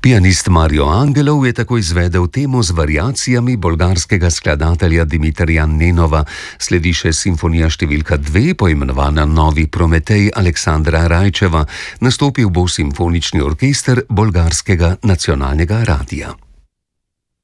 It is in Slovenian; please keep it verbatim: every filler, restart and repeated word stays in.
Pianist Mario Angelov je tako izvedel temo z variacijami bolgarskega skladatelja Dimitrija Nenova. Sledi še simfonija številka dve, poimenovana Novi Prometej Aleksandra Rajčeva. Nastopil bo simfonični orkester Bolgarskega nacionalnega radia.